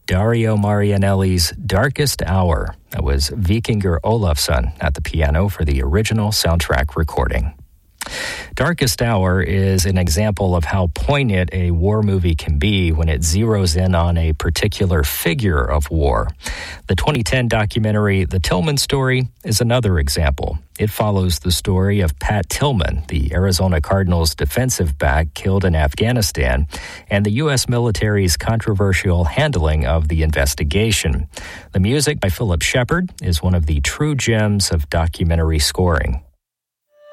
Dario Marianelli's Darkest Hour. That was Vikingur Olafsson at the piano for the original soundtrack recording. Darkest Hour is an example of how poignant a war movie can be when it zeroes in on a particular figure of war. The 2010 documentary The Tillman Story is another example. It follows the story of Pat Tillman, the Arizona Cardinals defensive back killed in Afghanistan, and the U.S. military's controversial handling of the investigation. The music by Philip Shepard is one of the true gems of documentary scoring.